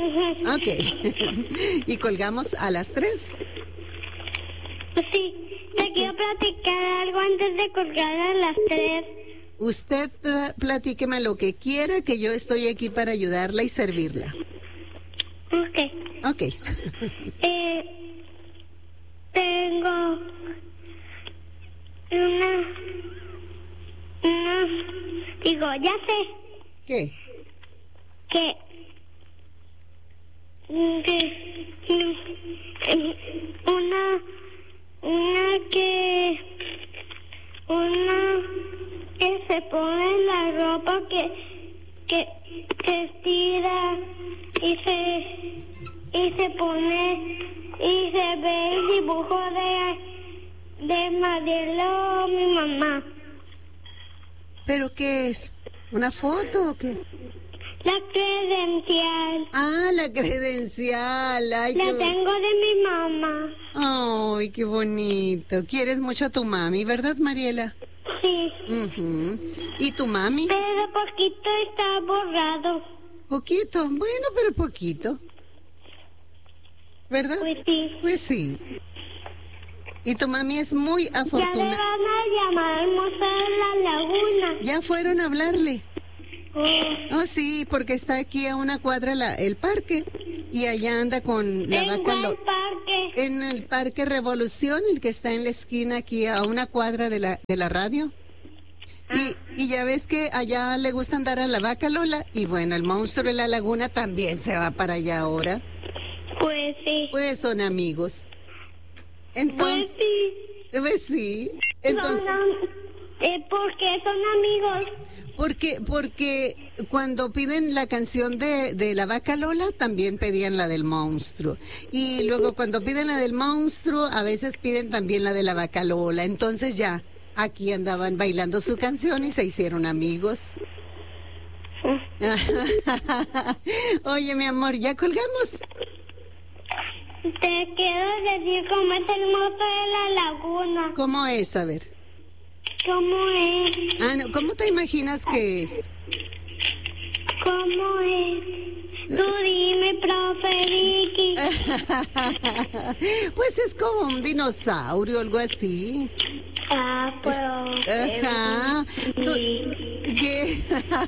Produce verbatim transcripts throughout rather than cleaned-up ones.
Ujú. Ok. Y colgamos a las tres. Sí, te quiero platicar algo antes de colgar a las tres. Usted uh, platíqueme lo que quiera, que yo estoy aquí para ayudarla y servirla. Ok. Ok. Eh, tengo una, una, digo, ya sé ¿Qué? que, que una, una que, una que se pone la ropa que, que, que estira y se, y se pone, y se ve el dibujo de, de Mariela, mi mamá. ¿Pero qué es? ¿Una foto o qué? La credencial. Ah, la credencial. Ay, La qué... tengo de mi mamá. Ay, qué bonito. Quieres mucho a tu mami, ¿verdad, Mariela? Sí. Uh-huh. ¿Y tu mami? Pero poquito está borrado. Poquito. Bueno, pero poquito. ¿Verdad? Pues sí. Pues sí. Y tu mami es muy Ya le afortunada. van a llamar al Museo de la Laguna. Ya fueron a hablarle. Oh. Oh, sí, porque está aquí a una cuadra la, el parque. Y allá anda con la ¿En vaca. cuál Lo- parque? en el Parque Revolución, el que está en la esquina aquí a una cuadra de la, de la radio. Y, y ya ves que allá le gusta andar a la vaca Lola. Y bueno, el monstruo de la laguna también se va para allá ahora. Pues sí. Pues son amigos. Entonces, Pues sí. pues sí. Entonces, Son am- eh, ¿por qué son amigos? porque, porque cuando piden la canción de, de la vaca Lola, también pedían la del monstruo. Y luego cuando piden la del monstruo, a veces piden también la de la vaca Lola. Entonces ya, aquí andaban bailando su canción y se hicieron amigos. Oye, mi amor, ¿ya colgamos? Te quiero decir cómo es el monstruo de la laguna. ¿Cómo es? A ver. ¿Cómo es? Ah, no, ¿cómo te imaginas que es? ¿Cómo es? Tú dime, profe Vicky. Pues es como un dinosaurio, algo así. Ah, profe Ajá. Tú- Vicky. ¿Qué?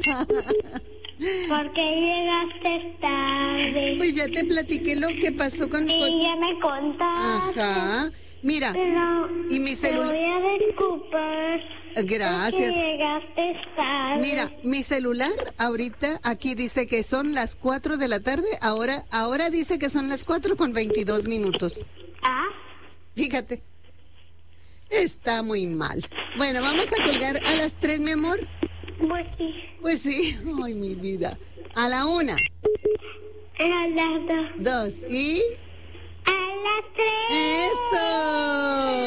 ¿Por qué llegaste tarde? Pues ya te platiqué lo que pasó con... Sí, con- ya me contaste. Ajá. Mira, Pero y mi te celular... voy a disculpar. Gracias. Porque llegaste tarde. Mira, mi celular ahorita aquí dice que son las cuatro de la tarde, ahora, ahora dice que son las cuatro con veintidós minutos. Ah, Fíjate. Está muy mal. Bueno, vamos a colgar a las tres, mi amor. pues sí. Pues sí. Ay, mi vida. A la una, A las dos. dos y... A las tres. ¡Eso!